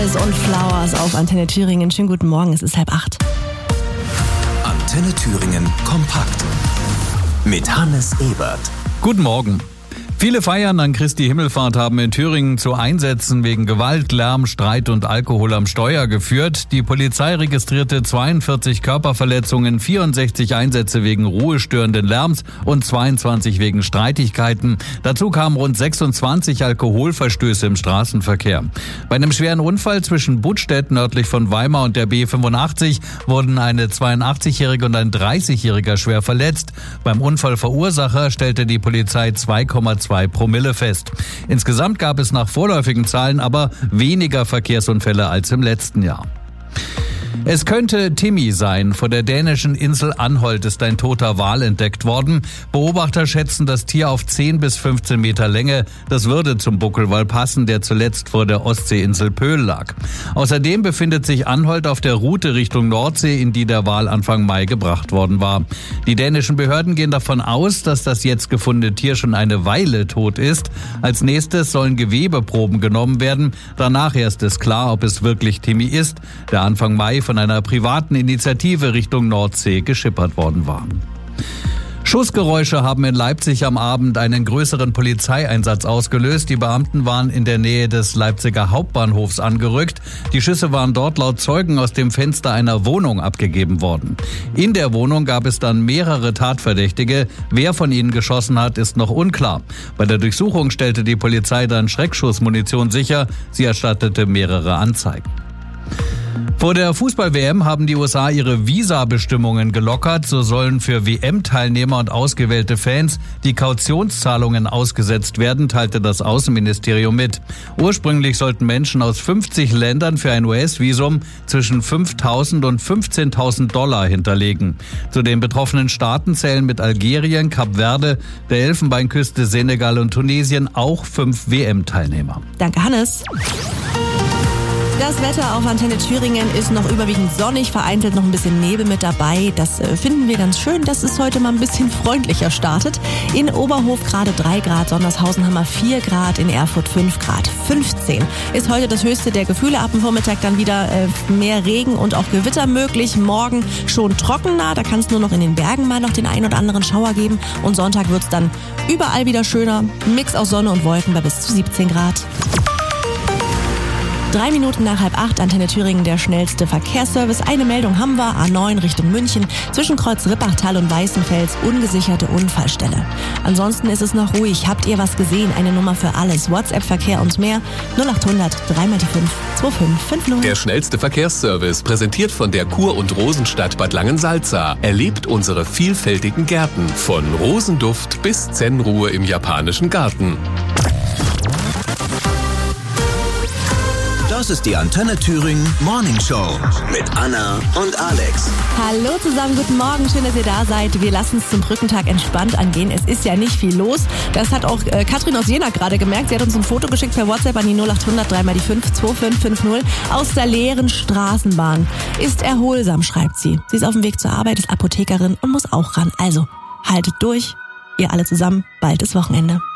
Hannes und Flowers auf Antenne Thüringen. Schönen guten Morgen, es ist 7:30. Antenne Thüringen kompakt mit Hannes Ebert. Guten Morgen. Viele Feiern an Christi Himmelfahrt haben in Thüringen zu Einsätzen wegen Gewalt, Lärm, Streit und Alkohol am Steuer geführt. Die Polizei registrierte 42 Körperverletzungen, 64 Einsätze wegen ruhestörenden Lärms und 22 wegen Streitigkeiten. Dazu kamen rund 26 Alkoholverstöße im Straßenverkehr. Bei einem schweren Unfall zwischen Buttstedt nördlich von Weimar und der B85 wurden eine 82-Jährige und ein 30-Jähriger schwer verletzt. Beim Unfallverursacher stellte die Polizei 2,2 Promille fest. Insgesamt gab es nach vorläufigen Zahlen aber weniger Verkehrsunfälle als im letzten Jahr. Es könnte Timmy sein. Vor der dänischen Insel Anholt ist ein toter Wal entdeckt worden. Beobachter schätzen das Tier auf 10 bis 15 Meter Länge. Das würde zum Buckelwal passen, der zuletzt vor der Ostseeinsel Pöhl lag. Außerdem befindet sich Anholt auf der Route Richtung Nordsee, in die der Wal Anfang Mai gebracht worden war. Die dänischen Behörden gehen davon aus, dass das jetzt gefundene Tier schon eine Weile tot ist. Als nächstes sollen Gewebeproben genommen werden. Danach erst ist klar, ob es wirklich Timmy ist, der Anfang Mai von einer privaten Initiative Richtung Nordsee geschippert worden war. Schussgeräusche haben in Leipzig am Abend einen größeren Polizeieinsatz ausgelöst. Die Beamten waren in der Nähe des Leipziger Hauptbahnhofs angerückt. Die Schüsse waren dort laut Zeugen aus dem Fenster einer Wohnung abgegeben worden. In der Wohnung gab es dann mehrere Tatverdächtige. Wer von ihnen geschossen hat, ist noch unklar. Bei der Durchsuchung stellte die Polizei dann Schreckschussmunition sicher. Sie erstattete mehrere Anzeigen. Vor der Fußball-WM haben die USA ihre Visabestimmungen gelockert. So sollen für WM-Teilnehmer und ausgewählte Fans die Kautionszahlungen ausgesetzt werden, teilte das Außenministerium mit. Ursprünglich sollten Menschen aus 50 Ländern für ein US-Visum zwischen 5.000 und 15.000 Dollar hinterlegen. Zu den betroffenen Staaten zählen mit Algerien, Kap Verde, der Elfenbeinküste, Senegal und Tunesien auch 5 WM-Teilnehmer. Danke, Hannes. Das Wetter auf Antenne Thüringen ist noch überwiegend sonnig, vereinzelt noch ein bisschen Nebel mit dabei. Das finden wir ganz schön, dass es heute mal ein bisschen freundlicher startet. In Oberhof gerade 3 Grad, Sondershausen haben wir 4 Grad, in Erfurt 5 Grad. 15 ist heute das höchste der Gefühle. Ab dem Vormittag dann wieder mehr Regen und auch Gewitter möglich. Morgen schon trockener, da kann es nur noch in den Bergen mal noch den einen oder anderen Schauer geben. Und Sonntag wird es dann überall wieder schöner. Mix aus Sonne und Wolken bei bis zu 17 Grad. 3 Minuten nach 7:30, Antenne Thüringen, der schnellste Verkehrsservice. Eine Meldung haben wir, A9 Richtung München, zwischen Kreuz Rippachtal und Weißenfels, ungesicherte Unfallstelle. Ansonsten ist es noch ruhig. Habt ihr was gesehen? Eine Nummer für alles. WhatsApp-Verkehr und mehr. 0800 3x5 2550. Der schnellste Verkehrsservice, präsentiert von der Kur- und Rosenstadt Bad Langensalza. Erlebt unsere vielfältigen Gärten. Von Rosenduft bis Zen-Ruhe im japanischen Garten. Das ist die Antenne Thüringen Morning Show mit Anna und Alex. Hallo zusammen, guten Morgen, schön, dass ihr da seid. Wir lassen es zum Brückentag entspannt angehen. Es ist ja nicht viel los. Das hat auch Katrin aus Jena gerade gemerkt. Sie hat uns ein Foto geschickt per WhatsApp an die 0800 3x5 2550 aus der leeren Straßenbahn. Ist erholsam, schreibt sie. Sie ist auf dem Weg zur Arbeit, ist Apothekerin und muss auch ran. Also, haltet durch. Ihr alle zusammen, bald ist Wochenende.